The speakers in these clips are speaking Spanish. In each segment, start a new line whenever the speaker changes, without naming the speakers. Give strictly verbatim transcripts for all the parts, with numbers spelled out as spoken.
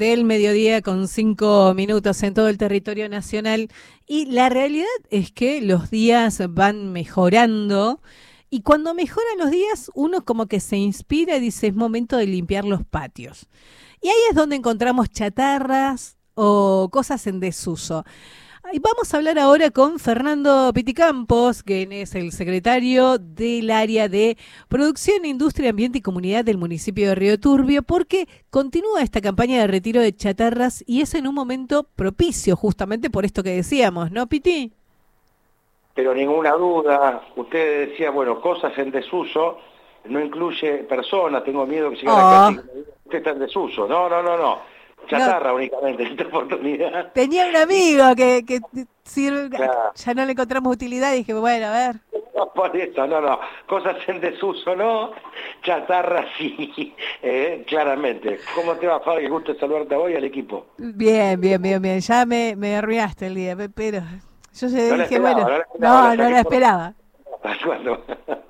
del mediodía con cinco minutos en todo el territorio nacional. Y la realidad es que los días van mejorando. Y cuando mejoran los días, uno como que se inspira y dice, es momento de limpiar los patios. Y ahí es donde encontramos chatarras o cosas en desuso. Y vamos a hablar ahora con Fernando Piticampos, quien es el secretario del área de Producción, Industria, Ambiente y Comunidad del municipio de Río Turbio, porque continúa esta campaña de retiro de chatarras y es en un momento propicio, justamente por esto que decíamos, ¿no, Piti?
Pero ninguna duda, usted decía, bueno, cosas en desuso, no incluye personas, tengo miedo que sigan
Oh.
acá y que me digan, usted está en desuso. No, no, no, no. Chatarra
No,
únicamente en esta oportunidad.
tenía un amigo que, que sirve,
Claro.
ya no le encontramos utilidad y dije, bueno, a ver.
No, por eso, no, no. Cosas en desuso, no. Chatarra, sí. Eh, claramente. ¿Cómo te va, Fabi? Gusto saludarte a vos y al equipo.
Bien, bien, bien, bien. Ya me, me arruinaste el día, pe- pero yo ya
No la
dije,
esperaba,
bueno,
no la esperaba,
no,
la
no
saqué
la
por...
esperaba.
Bueno,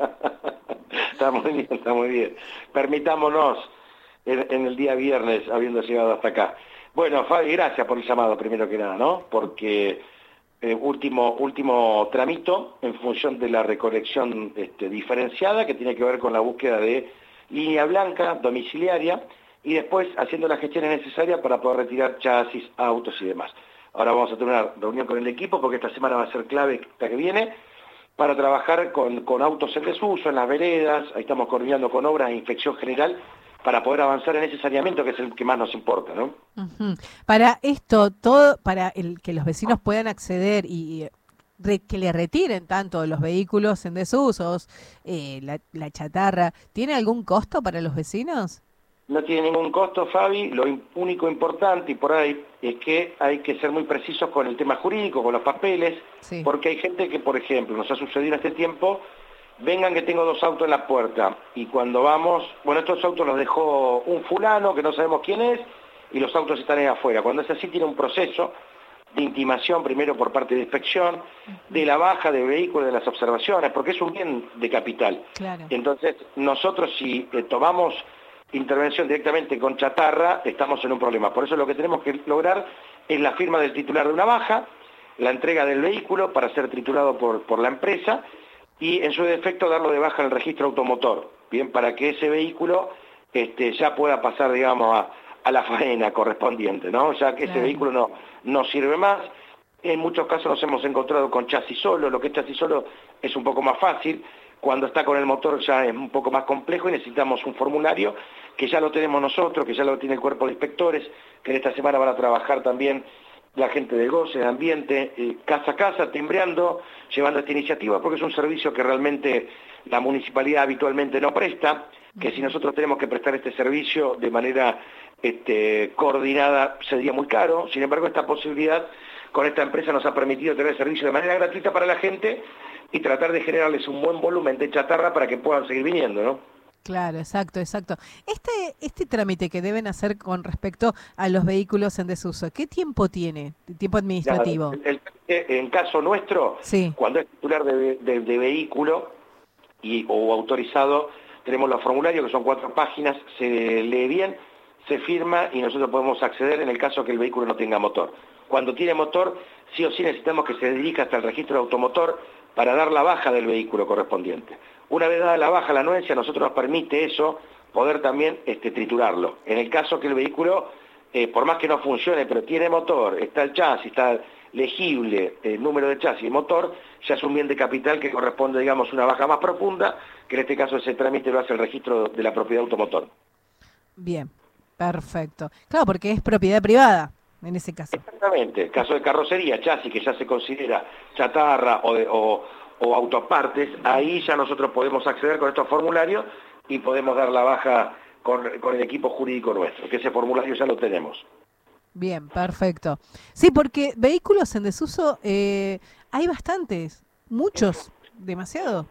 está muy bien, está muy bien. Permitámonos en, en el día viernes, habiendo llegado hasta acá. Bueno, Fabi, gracias por el llamado, primero que nada, ¿no? Porque eh, último último tramito en función de la recolección este, diferenciada, que tiene que ver con la búsqueda de línea blanca domiciliaria, y después haciendo las gestiones necesarias para poder retirar chasis, autos y demás. Ahora vamos a tener una reunión con el equipo, porque esta semana va a ser clave la que viene, para trabajar con, con autos en desuso, en las veredas. Ahí estamos coordinando con obras de inspección general para poder avanzar en ese saneamiento, que es el que más nos importa, ¿no?
Ujú. Para esto, todo, para el que los vecinos puedan acceder y re- que le retiren tanto los vehículos en desusos, eh, la, la chatarra, ¿tiene algún costo para los vecinos?
No tiene ningún costo, Fabi. Lo in- único importante, y por ahí, es que hay que ser muy precisos con el tema jurídico, con los papeles,
Sí.
porque hay gente que, por ejemplo, nos ha sucedido en este tiempo, vengan que tengo dos autos en la puerta, y cuando vamos, bueno, estos autos los dejó un fulano, que no sabemos quién es, y los autos están ahí afuera. Cuando es así, tiene un proceso de intimación, primero por parte de inspección, de la baja de vehículos, de las observaciones, porque es un bien de capital.
Claro.
Entonces, nosotros si eh, tomamos intervención directamente con chatarra, estamos en un problema. Por eso lo que tenemos que lograr es la firma del titular de una baja, la entrega del vehículo para ser triturado por, por la empresa y en su defecto darlo de baja en el registro automotor, bien, para que ese vehículo este, ya pueda pasar, digamos, a, a la faena correspondiente, ¿no? Ya que ese
Claro.
vehículo no, no sirve más. En muchos casos nos hemos encontrado con chasis solo, lo que es chasis solo es un poco más fácil. Cuando está con el motor ya es un poco más complejo y necesitamos un formulario que ya lo tenemos nosotros, que ya lo tiene el cuerpo de inspectores, que en esta semana van a trabajar también la gente de goce, de ambiente, eh, casa a casa, timbreando, llevando esta iniciativa, porque es un servicio que realmente la municipalidad habitualmente no presta, que si nosotros tenemos que prestar este servicio de manera este, coordinada sería muy caro. Sin embargo, esta posibilidad con esta empresa nos ha permitido tener el servicio de manera gratuita para la gente y tratar de generarles un buen volumen de chatarra para que puedan seguir viniendo, ¿no?
Claro, exacto, exacto. Este, este trámite que deben hacer con respecto a los vehículos en desuso, ¿qué tiempo tiene? ¿Tiempo
Claro,
administrativo?
el, el- en caso nuestro,
Sí.
cuando es titular de, de- de vehículo y, o autorizado, tenemos los formularios que son cuatro páginas, se lee bien, se firma y nosotros podemos acceder en el caso que el vehículo no tenga motor. Cuando tiene motor, sí o sí necesitamos que se dirija hasta el registro de automotor para dar la baja del vehículo correspondiente. Una vez dada la baja, la anuencia, a nosotros nos permite eso, poder también este, triturarlo. En el caso que el vehículo, eh, por más que no funcione, pero tiene motor, está el chasis, está legible el número de chasis y motor, ya es un bien de capital que corresponde, digamos, una baja más profunda, que en este caso ese trámite lo hace el registro de la propiedad automotor.
Bien, perfecto. Claro, porque es propiedad privada, en ese caso.
Exactamente, caso de carrocería, chasis, que ya se considera chatarra o, de, o, o autopartes, ahí ya nosotros podemos acceder con estos formularios y podemos dar la baja con, con el equipo jurídico nuestro, que ese formulario ya lo tenemos.
Bien, perfecto. Sí, porque vehículos en desuso eh, hay bastantes, muchos, demasiado,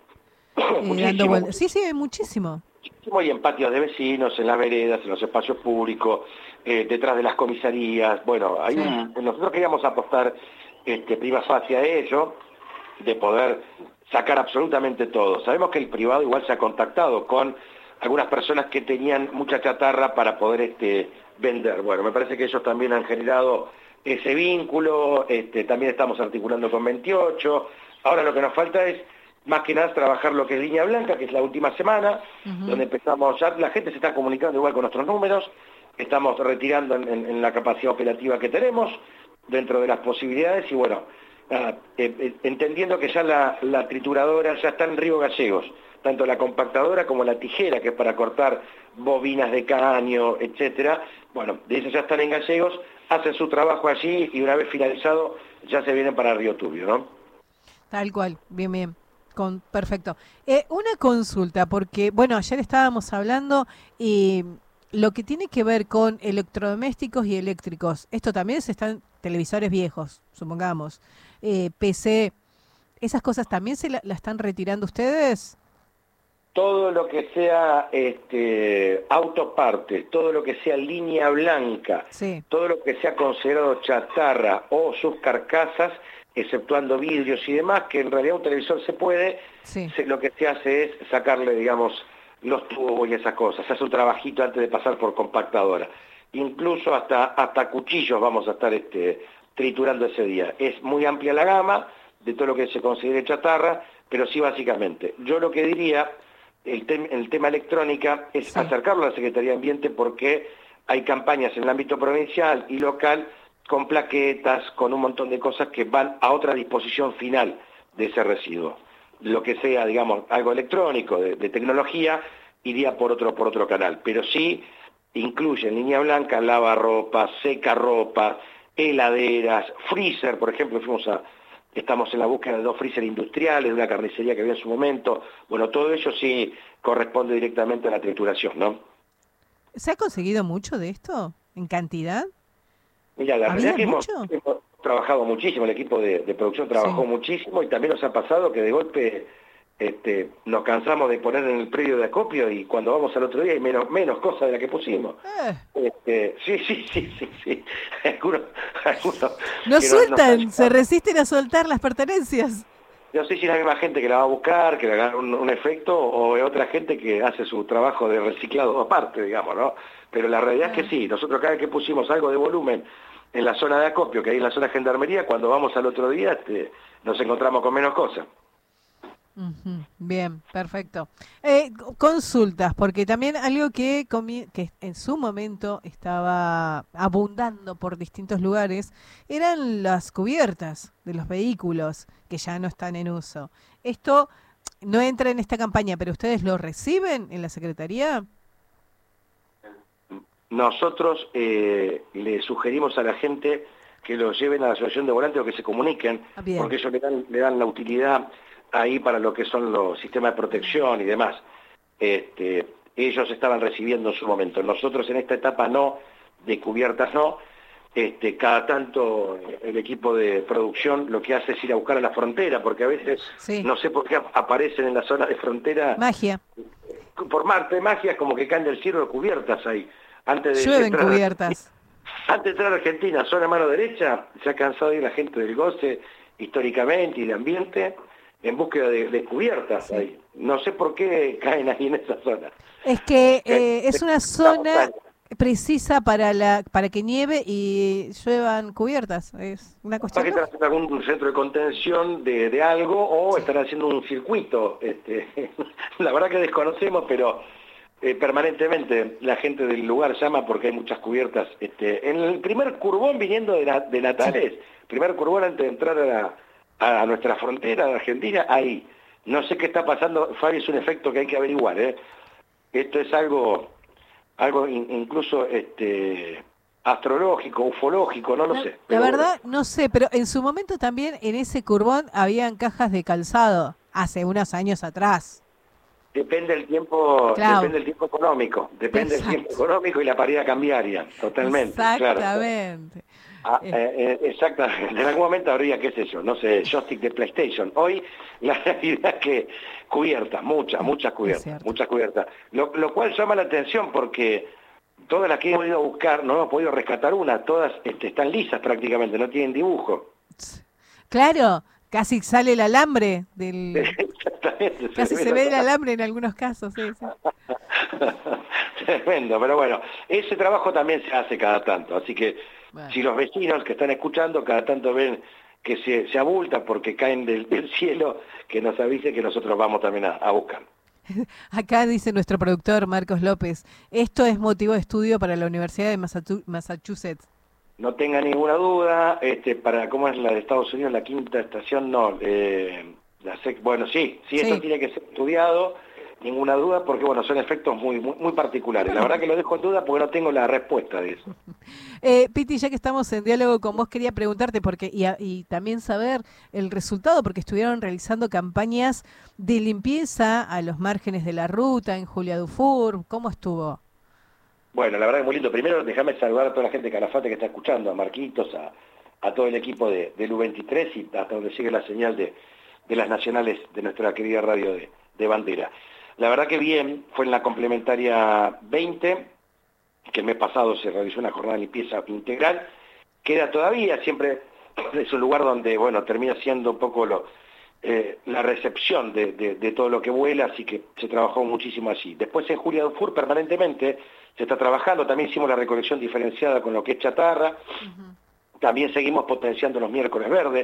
eh, dando
Muchísimo,
vueltas. Sí, sí, hay muchísimo.
muchísimo, y en patios de vecinos, en las veredas, en los espacios públicos, eh, detrás de las comisarías. Bueno, hay
Sí.
un, nosotros queríamos apostar este, prima facie a ello, de poder sacar absolutamente todo. Sabemos que el privado igual se ha contactado con algunas personas que tenían mucha chatarra para poder este, vender. Bueno, me parece que ellos también han generado ese vínculo, este, también estamos articulando con veintiocho, ahora lo que nos falta es más que nada trabajar lo que es línea blanca, que es la última semana, uh-huh. donde empezamos, ya la gente se está comunicando igual con nuestros números, estamos retirando en, en, en la capacidad operativa que tenemos, dentro de las posibilidades, y bueno, uh, eh, entendiendo que ya la, la trituradora ya está en Río Gallegos, tanto la compactadora como la tijera, que es para cortar bobinas de caño, etcétera, bueno, de esas ya están en Gallegos, hacen su trabajo allí y una vez finalizado ya se vienen para Río Turbio, ¿no?
Tal cual, bien, bien. Con, perfecto. Eh, una consulta, porque, bueno, ayer estábamos hablando y lo que tiene que ver con electrodomésticos y eléctricos, esto también se están televisores viejos, supongamos, eh, P C, ¿esas cosas también se la, la están retirando ustedes?
Todo lo que sea este, autopartes, todo lo que sea línea blanca, sí. todo lo que sea considerado chatarra o sus carcasas, exceptuando vidrios y demás, que en realidad un televisor se puede, sí. se, lo que se hace es sacarle, digamos, los tubos y esas cosas, se hace un trabajito antes de pasar por compactadora. Incluso hasta, hasta cuchillos vamos a estar este, triturando ese día. Es muy amplia la gama de todo lo que se considere chatarra, pero sí básicamente. Yo lo que diría, el, tem el tema electrónica, es sí. acercarlo a la Secretaría de Ambiente porque hay campañas en el ámbito provincial y local con plaquetas, con un montón de cosas que van a otra disposición final de ese residuo. Lo que sea, digamos, algo electrónico, de, de tecnología, iría por otro, por otro canal. Pero sí incluye en línea blanca lavarropa, secarropa, heladeras, freezer, por ejemplo, fuimos a, estamos en la búsqueda de dos freezer industriales, de una carnicería que había en su momento. Bueno, todo ello sí corresponde directamente a la trituración, ¿no?
¿Se ha conseguido mucho de esto en cantidad?
Mira, la verdad es que hemos, hemos trabajado muchísimo, el equipo de, de producción trabajó sí. muchísimo y también nos ha pasado que de golpe este, nos cansamos de poner en el predio de acopio y cuando vamos al otro día hay menos, menos cosas de las que pusimos. Eh. Este, sí, sí, sí, sí, sí. Algunos, algunos
no sueltan, no, se resisten a soltar las pertenencias.
No sé si es la misma gente que la va a buscar, que le haga un, un efecto, o es otra gente que hace su trabajo de reciclado aparte, digamos, ¿no? Pero la realidad ah. es que sí, nosotros cada vez que pusimos algo de volumen en la zona de acopio, que hay en la zona de gendarmería, cuando vamos al otro día este, nos encontramos con menos cosas.
Uh-huh. Bien, perfecto. Eh, consultas, porque también algo que, que en su momento estaba abundando por distintos lugares eran las cubiertas de los vehículos que ya no están en uso. Esto no entra en esta campaña, pero ¿ustedes lo reciben en la Secretaría?
Nosotros eh, le sugerimos a la gente que lo lleven a la asociación de volantes o que se comuniquen, ah, porque ellos le dan, le dan la utilidad ahí para lo que son los sistemas de protección y demás. Este, ellos estaban recibiendo en su momento. Nosotros en esta etapa no, de cubiertas no. Este, cada tanto el equipo de producción lo que hace es ir a buscar a la frontera, porque a veces, sí. no sé por qué aparecen en la zona de frontera.
Magia.
Por Marte de magia, como que caen del cielo de cubiertas ahí. Antes de
Llueven
entrar,
cubiertas.
Antes de entrar a Argentina, zona mano derecha, se ha cansado de ir la gente del goce, históricamente, y de ambiente, en búsqueda de, de cubiertas sí. ahí. No sé por qué caen ahí en esa zona.
Es que eh, es una zona precisa para la para que nieve y lluevan cubiertas. Es una cuestión.
Para que están haciendo algún centro de contención de, de algo o sí. están haciendo un circuito. Este, la verdad que desconocemos, pero eh, permanentemente la gente del lugar llama porque hay muchas cubiertas. Este, en el primer curbón viniendo de, la, de Natales, sí. primer curbón antes de entrar a la a nuestra frontera de Argentina, ahí. No sé qué está pasando, Fabi, es un efecto que hay que averiguar, ¿eh? Esto es algo, algo in, incluso este, astrológico, ufológico, no lo
la,
sé.
La verdad, bueno. no sé, pero en su momento también en ese curbón habían cajas de calzado, hace unos años atrás.
Depende del tiempo, claro. depende del tiempo económico, depende Exacto. del tiempo económico y la paridad cambiaria, totalmente.
Exactamente.
Claro. Ah, eh, eh, exactamente, en algún momento habría, qué sé yo, no sé, joystick de PlayStation. Hoy la realidad es que cubiertas, muchas, muchas cubiertas, muchas cubiertas. Lo, lo cual llama la atención porque todas las que hemos ido a buscar, no hemos podido rescatar una, todas este, están lisas prácticamente, no tienen dibujo.
Claro, Casi sale el alambre del...
Exactamente.
Casi se ve el alambre en algunos casos, sí, sí.
Tremendo, pero bueno, ese trabajo también se hace cada tanto, así que
Bueno.
si los vecinos que están escuchando cada tanto ven que se, se abulta porque caen del, del cielo, que nos avise que nosotros vamos también a, a buscar.
Acá dice nuestro productor Marcos López, esto es motivo de estudio para la Universidad de Massachusetts.
No tenga ninguna duda, este, para cómo es la de Estados Unidos, la quinta estación, no, eh, la sex, bueno, sí, sí, esto
Sí.
tiene que ser estudiado, ninguna duda, porque bueno, son efectos muy, muy, muy particulares. La verdad que lo dejo en duda porque no tengo la respuesta de eso.
Eh, Piti, ya que estamos en diálogo con vos, quería preguntarte, porque y, a- y también saber el resultado, porque estuvieron realizando campañas de limpieza a los márgenes de la ruta, en Julia Dufour, ¿cómo estuvo?
Bueno, la verdad que muy lindo. Primero, déjame saludar a toda la gente de Calafate que está escuchando, a Marquitos, a, a todo el equipo de, del U veintitrés y hasta donde sigue la señal de, de las nacionales de nuestra querida radio de, de Bandera. La verdad que bien, fue en la complementaria veinte, que el mes pasado se realizó una jornada de limpieza integral. Queda todavía, siempre es un lugar donde, bueno, termina siendo un poco lo, eh, la recepción de, de, de todo lo que vuela, así que se trabajó muchísimo allí. Después en Julia Dufour permanentemente se está trabajando, también hicimos la recolección diferenciada con lo que es chatarra, uh-huh. También seguimos potenciando los miércoles verdes,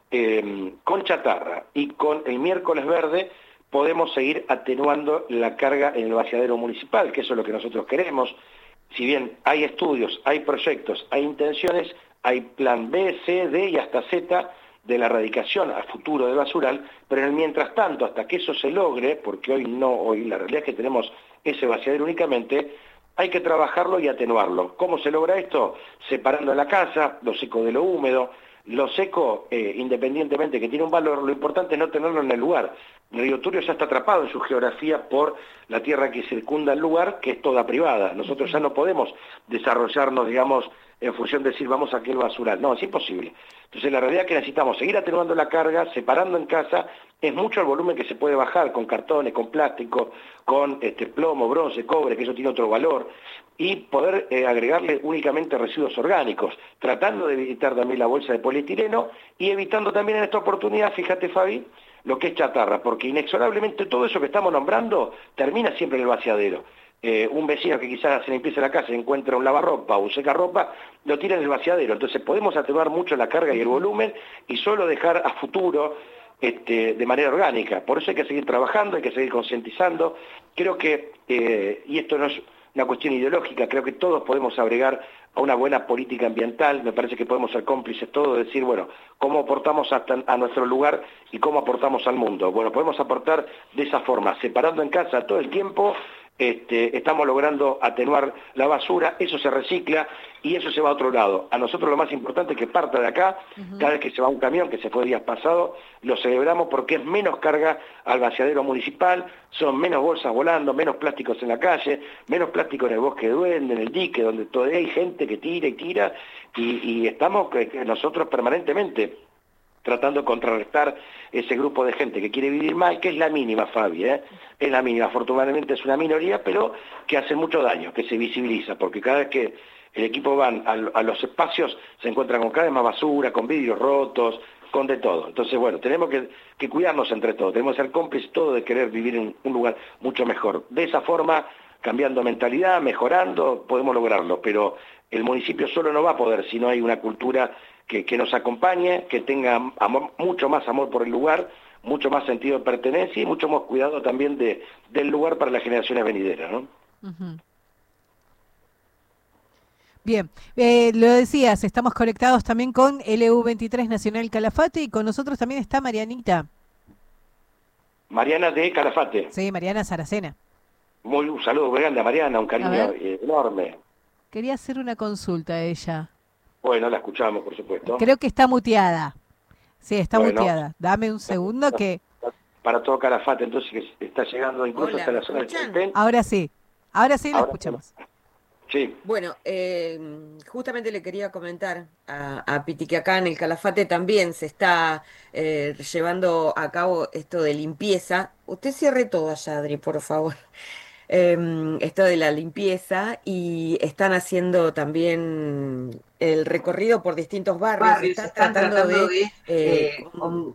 eh, con chatarra y con el miércoles verde podemos seguir atenuando la carga en el vaciadero municipal, que eso es lo que nosotros queremos. Si bien hay estudios, hay proyectos, hay intenciones, hay plan B, C, D y hasta Z de la erradicación a futuro del basural, pero en el mientras tanto, hasta que eso se logre, porque hoy no, hoy la realidad es que tenemos ese vaciadero únicamente, hay que trabajarlo y atenuarlo. ¿Cómo se logra esto? Separando la casa, lo seco de lo húmedo. Lo seco, eh, independientemente que tiene un valor, lo importante es no tenerlo en el lugar. El río Turio ya está atrapado en su geografía por la tierra que circunda el lugar, que es toda privada. Nosotros ya no podemos desarrollarnos, digamos, en función de decir vamos a aquel basural. No, es imposible. Entonces la realidad es que necesitamos seguir atenuando la carga, separando en casa. Es mucho el volumen que se puede bajar con cartones, con plástico, con este, plomo, bronce, cobre, que eso tiene otro valor, y poder eh, agregarle únicamente residuos orgánicos, tratando de evitar también la bolsa de polietileno y evitando también en esta oportunidad, fíjate Fabi, lo que es chatarra, porque inexorablemente todo eso que estamos nombrando termina siempre en el vaciadero. Eh, un vecino que quizás se le empiece la casa y encuentra un lavarropa o un secarropa, lo tira en el vaciadero. Entonces podemos atenuar mucho la carga y el volumen y solo dejar a futuro este, de manera orgánica. Por eso hay que seguir trabajando, hay que seguir concientizando. Creo que, eh, y esto no es una cuestión ideológica, creo que todos podemos agregar a una buena política ambiental. Me parece que podemos ser cómplices todos, decir, bueno, cómo aportamos hasta a nuestro lugar y cómo aportamos al mundo. Bueno, podemos aportar de esa forma, separando en casa todo el tiempo. Este, estamos logrando atenuar la basura, eso se recicla y eso se va a otro lado. A nosotros lo más importante es que parta de acá, uh-huh. Cada vez que se va un camión, que se fue días pasados, lo celebramos porque es menos carga al vaciadero municipal, son menos bolsas volando, menos plásticos en la calle, menos plástico en el bosque de Duende, en el dique, donde todavía hay gente que tira y tira, y, y estamos eh, nosotros permanentemente tratando de contrarrestar ese grupo de gente que quiere vivir mal, que es la mínima, Fabi, ¿eh? Es la mínima, afortunadamente es una minoría, pero que hace mucho daño, que se visibiliza, porque cada vez que el equipo van a, a los espacios se encuentran con cada vez más basura, con vidrios rotos, con de todo. Entonces, bueno, tenemos que, que cuidarnos entre todos, tenemos que ser cómplices todos de querer vivir en un lugar mucho mejor. De esa forma, cambiando mentalidad, mejorando, podemos lograrlo, pero el municipio solo no va a poder si no hay una cultura que, que nos acompañe, que tenga amor, mucho más amor por el lugar, mucho más sentido de pertenencia y mucho más cuidado también de, del lugar para las generaciones venideras, ¿no?
Uh-huh. Bien, eh, lo decías, estamos conectados también con L U veintitrés Nacional Calafate y con nosotros también está Marianita.
Mariana de Calafate.
Sí, Mariana Saracena.
Muy, un saludo muy grande a Mariana, un cariño eh, enorme.
Quería hacer una consulta a ella.
Bueno, la escuchamos, por supuesto.
Creo que está muteada. Sí, está
bueno,
muteada. Dame un segundo que...
Para todo Calafate, entonces, que está llegando incluso
Hola,
hasta la zona del Chaltén.
Ahora sí. Ahora sí la
Ahora,
escuchamos.
Sí.
Bueno, eh, justamente le quería comentar a, a Piti que acá en el Calafate también se está eh, llevando a cabo esto de limpieza. Usted cierre todo allá, Adri, por favor. Eh, esto de la limpieza y están haciendo también el recorrido por distintos barrios.
barrios
Se está
están
tratando,
tratando
de,
de
eh,
eh, con,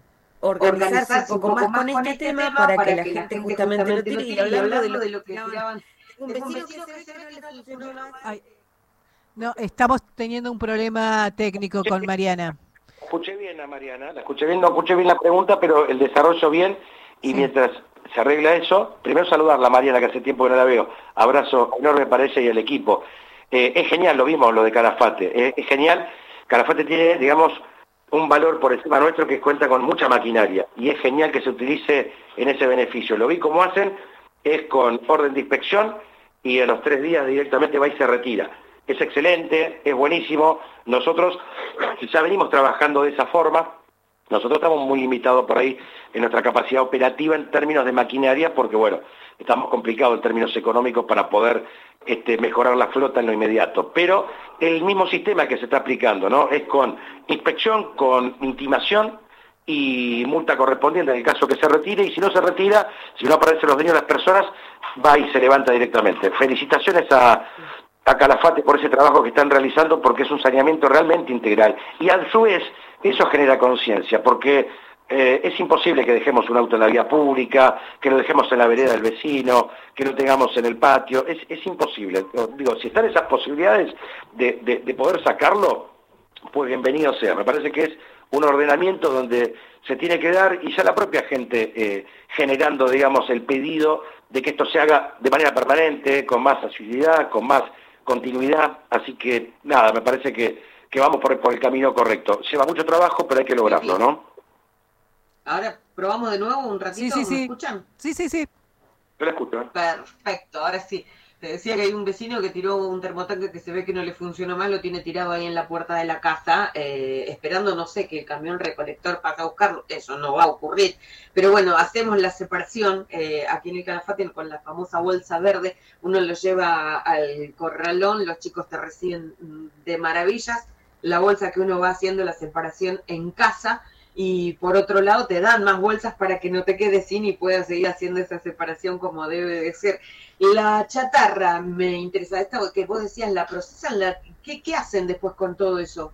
organizarse un poco más con este tema para que la gente justamente lo tire. Y hablando de lo que tiraban, un vecino que se ve que no le funcionó más.
Ay, no, estamos teniendo un problema técnico con Mariana.
Escuché bien a Mariana, la escuché bien, no escuché bien la pregunta, pero el desarrollo bien, y sí. Mientras se arregla eso, primero saludarla a Mariana, que hace tiempo que no la veo, abrazo enorme para ella y el equipo. Eh, es genial, lo vimos, lo de Calafate, eh, es genial, Calafate tiene, digamos, un valor por encima nuestro que cuenta con mucha maquinaria, y es genial que se utilice en ese beneficio. Lo vi cómo hacen, es con orden de inspección, y en los tres días directamente va y se retira. Es excelente, es buenísimo. Nosotros ya venimos trabajando de esa forma. Nosotros estamos muy limitados por ahí en nuestra capacidad operativa en términos de maquinaria, porque bueno, estamos complicados en términos económicos para poder este, mejorar la flota en lo inmediato. Pero el mismo sistema que se está aplicando, ¿no? Es con inspección, con intimación y multa correspondiente en el caso que se retire, y si no se retira, si no aparecen los dueños de las personas, va y se levanta directamente. Felicitaciones a... a Calafate por ese trabajo que están realizando, porque es un saneamiento realmente integral. Y a su vez, eso genera conciencia, porque eh, es imposible que dejemos un auto en la vía pública, que lo dejemos en la vereda del vecino, que lo tengamos en el patio. Es, es imposible. Digo, si están esas posibilidades de, de, de poder sacarlo, pues bienvenido sea. Me parece que es un ordenamiento donde se tiene que dar, y ya la propia gente eh, generando, digamos, el pedido de que esto se haga de manera permanente, con más asiduidad, con más continuidad, así que nada, me parece que, que vamos por, por el camino correcto. Lleva mucho trabajo, pero hay que lograrlo, ¿no?
Ahora probamos de nuevo un ratito,
sí, sí,
¿me
sí.
escuchan?
Sí, sí, sí.
Yo la escucho, ¿eh?
Perfecto, ahora sí. Te decía que hay un vecino que tiró un termotanque que se ve que no le funcionó más, lo tiene tirado ahí en la puerta de la casa, eh, esperando, no sé, que el camión recolector pase a buscarlo. Eso no va a ocurrir. Pero bueno, hacemos la separación eh, aquí en el Calafate con la famosa bolsa verde. Uno lo lleva al corralón, los chicos te reciben de maravillas. La bolsa que uno va haciendo la separación en casa. Y por otro lado te dan más bolsas para que no te quedes sin y puedas seguir haciendo esa separación como debe de ser. La chatarra me interesa, esto que vos decías, la procesan, la, ¿qué, qué hacen después con todo eso?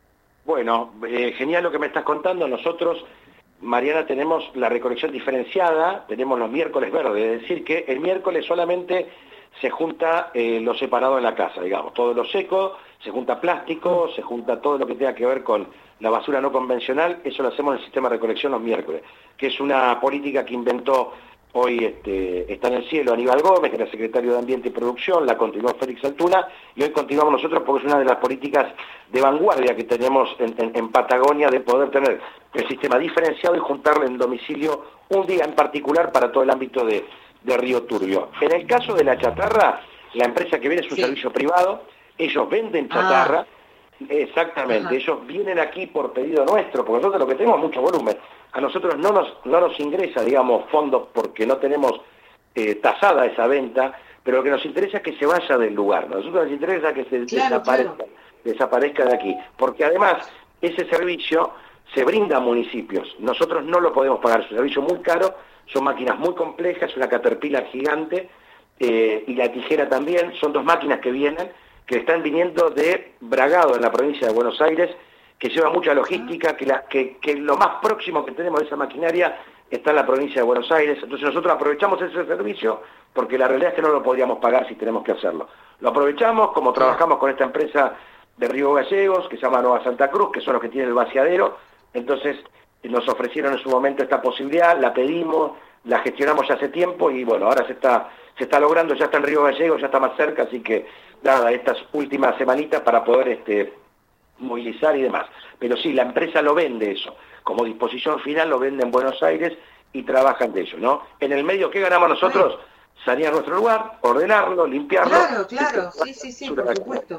Bueno, eh, genial lo que me estás contando. Nosotros, Mariana, tenemos la recolección diferenciada, tenemos los miércoles verdes, es decir que el miércoles solamente se junta eh, lo separado en la casa, digamos, todo lo seco, se junta plástico, se junta todo lo que tenga que ver con la basura no convencional. Eso lo hacemos en el sistema de recolección los miércoles, que es una política que inventó hoy, este, está en el cielo Aníbal Gómez, que era secretario de Ambiente y Producción, la continuó Félix Altuna, y hoy continuamos nosotros porque es una de las políticas de vanguardia que tenemos en, en, en Patagonia, de poder tener el sistema diferenciado y juntarlo en domicilio un día en particular para todo el ámbito de, de Río Turbio. En el caso de la chatarra, la empresa que viene es un sí. servicio privado, ellos venden chatarra, ah. Exactamente, Ajá. ellos vienen aquí por pedido nuestro, porque nosotros lo que tenemos es mucho volumen. A nosotros no nos, no nos ingresa, digamos, fondos porque no tenemos eh, tasada esa venta, pero lo que nos interesa es que se vaya del lugar. A nosotros nos interesa que se claro, desaparezca, claro. desaparezca de aquí, porque además ese servicio se brinda a municipios. Nosotros no lo podemos pagar, es un servicio muy caro, son máquinas muy complejas, una Caterpillar gigante eh, y la tijera también, son dos máquinas que vienen, que están viniendo de Bragado, en la provincia de Buenos Aires, que lleva mucha logística, que, la, que, que lo más próximo que tenemos de esa maquinaria está en la provincia de Buenos Aires. Entonces nosotros aprovechamos ese servicio porque la realidad es que no lo podríamos pagar si tenemos que hacerlo. Lo aprovechamos, como trabajamos con esta empresa de Río Gallegos, que se llama Nueva Santa Cruz, que son los que tienen el vaciadero. Entonces nos ofrecieron en su momento esta posibilidad, la pedimos, la gestionamos ya hace tiempo y bueno, ahora se está se está logrando, ya está en Río Gallegos, ya está más cerca, así que nada, estas últimas semanitas para poder este, movilizar y demás. Pero sí, la empresa lo vende eso, como disposición final lo vende en Buenos Aires y trabajan de ello, ¿no? En el medio, ¿qué ganamos nosotros? Salir a nuestro lugar, ordenarlo, limpiarlo.
Claro, claro, sí, sí, sí, por supuesto.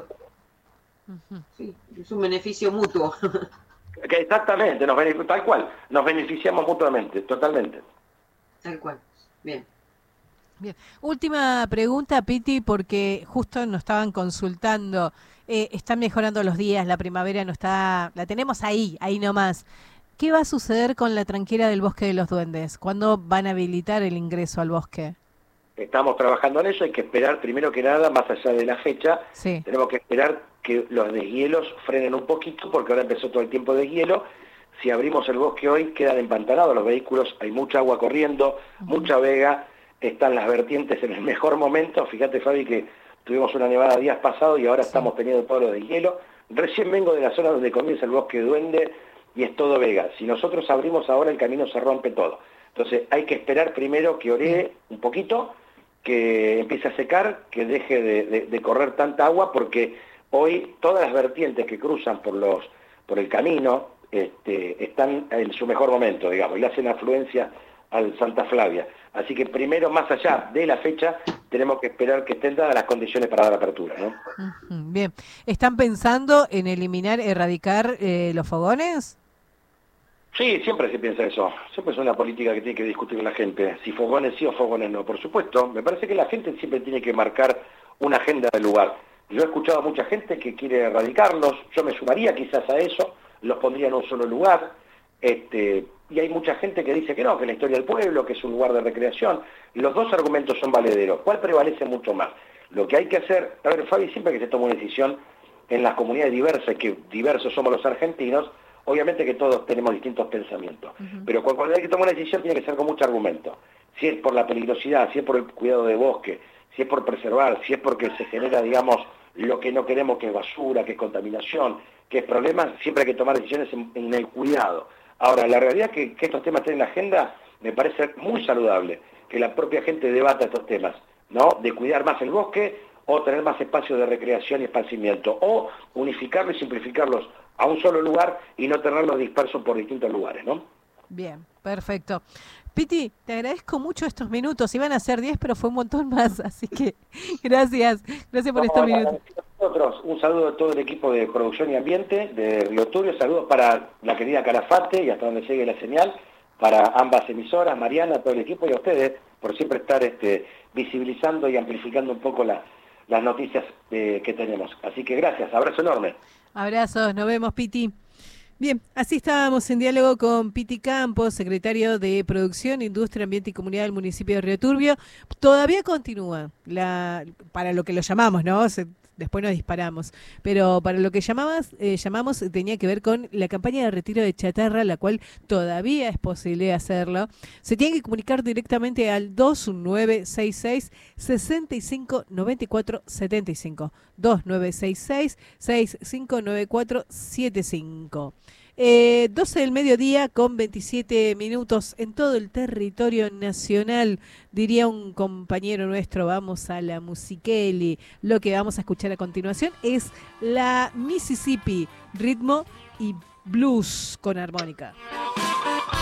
Sí, es un beneficio mutuo.
Exactamente, nos benefic- tal cual, nos beneficiamos mutuamente, totalmente.
Tal cual, bien.
Bien. Última pregunta, Piti, porque justo nos estaban consultando. Eh, están mejorando los días, la primavera no está, la tenemos ahí, ahí nomás. ¿Qué va a suceder con la tranquera del Bosque de los Duendes? ¿Cuándo van a habilitar el ingreso al bosque?
Estamos trabajando en eso, hay que esperar, primero que nada, más allá de la fecha,
sí. tenemos
que esperar que los deshielos frenen un poquito, porque ahora empezó todo el tiempo de hielo, si abrimos el bosque hoy, quedan empantanados los vehículos, hay mucha agua corriendo, mucha vega, están las vertientes en el mejor momento. Fíjate, Fabi, que tuvimos una nevada días pasados y ahora sí. estamos teniendo todo lo de hielo. Recién vengo de la zona donde comienza el bosque Duende y es todo vega. Si nosotros abrimos ahora, el camino se rompe todo. Entonces hay que esperar primero que oree un poquito, que empiece a secar, que deje de, de, de correr tanta agua, porque hoy todas las vertientes que cruzan por, los, por el camino este, están en su mejor momento, digamos, y le hacen afluencia al Santa Flavia. Así que primero, más allá de la fecha, tenemos que esperar que estén dadas las condiciones para dar apertura, ¿no?
Uh-huh. Bien. ¿Están pensando en eliminar, erradicar eh, los fogones?
Sí, siempre se piensa eso. Siempre es una política que tiene que discutir la gente. Si fogones sí o fogones no. Por supuesto, me parece que la gente siempre tiene que marcar una agenda del lugar. Yo he escuchado a mucha gente que quiere erradicarlos. Yo me sumaría quizás a eso. Los pondría en un solo lugar. Este, y hay mucha gente que dice que no, que la historia del pueblo, que es un lugar de recreación. Los dos argumentos son valederos. ¿Cuál prevalece mucho más? Lo que hay que hacer, a ver, Fabi, siempre que se toma una decisión en las comunidades diversas, que diversos somos los argentinos, obviamente que todos tenemos distintos pensamientos, uh-huh. pero cuando hay que tomar una decisión tiene que ser con mucho argumento. Si es por la peligrosidad, si es por el cuidado de bosque, si es por preservar, si es porque se genera, digamos, lo que no queremos, que es basura, que es contaminación, que es problema, siempre hay que tomar decisiones en, en el cuidado. Ahora, la realidad es que, que estos temas estén en la agenda me parece muy saludable, que la propia gente debata estos temas, ¿no? De cuidar más el bosque o tener más espacios de recreación y esparcimiento, o unificarlos y simplificarlos a un solo lugar y no tenerlos dispersos por distintos lugares, ¿no?
Bien, perfecto. Piti, te agradezco mucho estos minutos. Iban a ser diez, pero fue un montón más, así que gracias. Gracias por no, estos minutos.
Nosotros, un saludo a todo el equipo de producción y ambiente de Río Turbio, saludos para la querida Calafate y hasta donde llegue la señal, para ambas emisoras, Mariana, todo el equipo y a ustedes por siempre estar este, visibilizando y amplificando un poco la, las noticias eh, que tenemos. Así que gracias, abrazo enorme.
Abrazos, nos vemos, Piti. Bien, así estábamos en diálogo con Piti Campos, secretario de Producción, Industria, Ambiente y Comunidad del municipio de Río Turbio. Todavía continúa, la, para lo que lo llamamos, ¿no? Se, después nos disparamos, pero para lo que llamabas, eh, llamamos tenía que ver con la campaña de retiro de chatarra, la cual todavía es posible hacerlo. Se tiene que comunicar directamente al dos nueve seis seis, seis cinco nueve cuatro siete cinco, dos nueve seis seis, seis cinco nueve cuatro siete cinco. Eh, doce del mediodía con veintisiete minutos en todo el territorio nacional, diría un compañero nuestro. Vamos a la musiqueli. Lo que vamos a escuchar a continuación es la Mississippi, ritmo y blues con armónica.